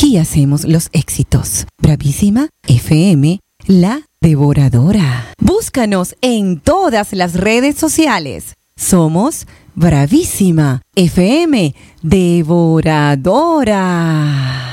y hacemos los éxitos. Bravísima FM, la devoradora. Búscanos en todas las redes sociales. Somos Bravísima FM Devoradora.